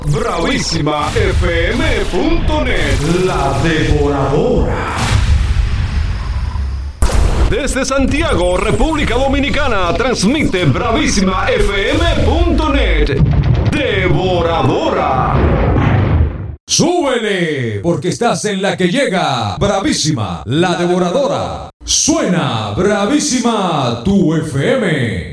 BravísimaFM.net, la devoradora. Desde Santiago, República Dominicana, transmite BravísimaFM.net, devoradora. ¡Súbele! Porque estás en la que llega. Bravísima, la devoradora. Suena Bravísima tu FM.